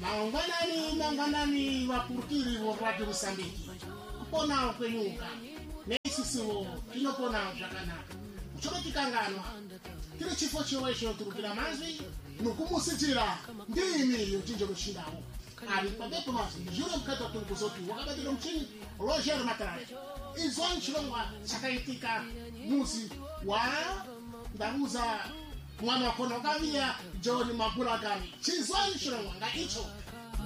Manganani wapurkiri wa Radio Msambiki. Pona ukwenyuka. Nesi siwo kinopona zvakanaka. Choko chikanganwa. Kile chifo chiwesho turukira mazwi nukumusichira ndimi yochinjo kushindawo. Ali pabepo mazwi jure mkato turukuzoti wakabatilo mchini Roger Matara. Izwan chilongwa chakaitika muzi wa ndaruza mwana wa kono kavia John Mabula gani. Chizwan chilongwa nga icho